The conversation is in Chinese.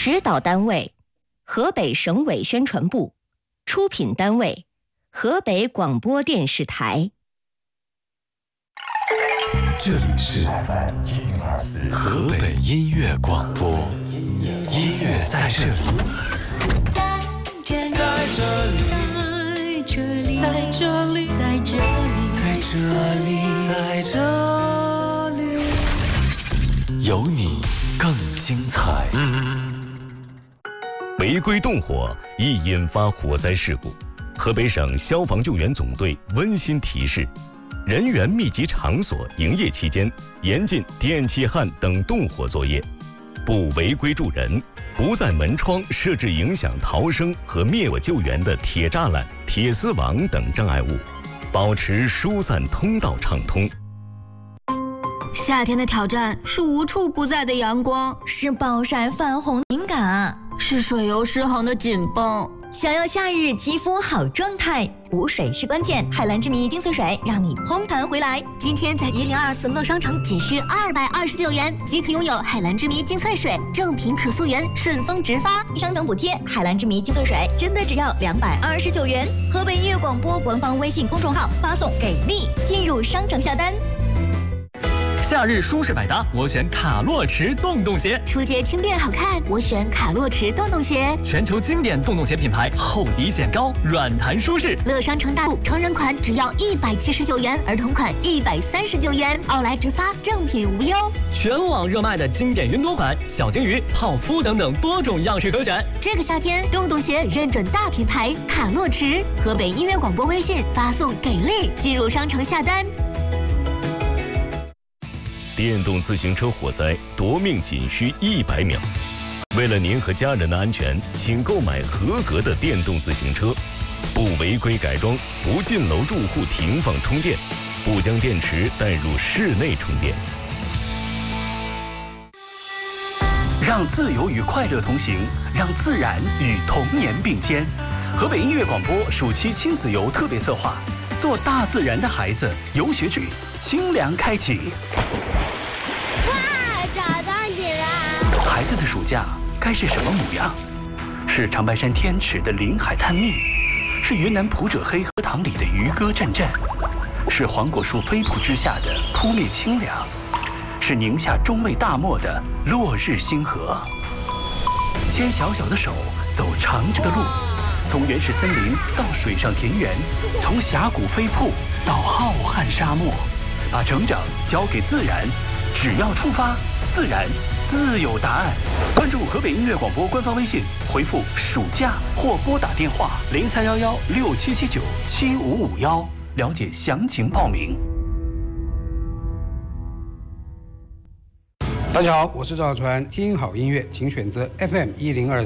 指导单位河北省委宣传部，出品单位河北广播电视台。 这里是 FM 河北音乐广播，音乐在这里， 在这里，在这里，在这里，在这里，在这里，在这里， 有你更精彩。 违规动火易引发火灾事故，河北省消防救援总队温馨提示：人员密集场所营业期间，严禁电气焊等动火作业，不违规助人，不在门窗设置影响逃生和灭火救援的铁栅栏、铁丝网等障碍物，保持疏散通道畅通。 夏天的挑战是无处不在的阳光， 是暴晒泛红敏感， 是水油失衡的紧绷。 想要夏日肌肤好状态，补水是关键。海蓝之谜精粹水让你嘭弹回来。 今天在1024乐商城仅需229元即可拥有海蓝之谜精粹水，正品可溯源，顺丰直发， 商城补贴。海蓝之谜精粹水真的只要229元。河北音乐广播官方微信公众号发送给力进入商城下单。 夏日舒适百搭，我选卡洛驰洞洞鞋。 出街轻便好看，我选卡洛驰洞洞鞋。 全球经典洞洞鞋品牌，厚底显高，软弹舒适。 乐商城大陆成人款只要179元，儿童款139元，奥莱直发，正品无忧。 全网热卖的经典云朵款、小金鱼、泡芙等等多种样式可选。 这个夏天，洞洞鞋认准大品牌卡洛驰。河北音乐广播微信发送给力进入商城下单。 电动自行车火灾夺命仅需100秒。为了您和家人的安全，请购买合格的电动自行车，不违规改装，不进楼住户停放充电，不将电池带入室内充电。 让自由与快乐同行，让自然与童年并肩。河北音乐广播暑期亲子游特别策划，做大自然的孩子游学之旅清凉开启。 找到你了！ 孩子的暑假该是什么模样？是长白山天池的林海探秘，是云南普者黑河塘里的渔歌阵阵，是黄果树飞瀑之下的扑面清凉，是宁夏中卫大漠的落日星河。牵小小的手，走长长的路，从原始森林到水上田园，从峡谷飞瀑到浩瀚沙漠，把成长交给自然，只要出发，自然自有答案。关注河北音乐广播官方微信，回复暑假或拨打电话031167797551，了解详情报名。 大家好，我是赵小川，听好音乐请选择 FM 1024。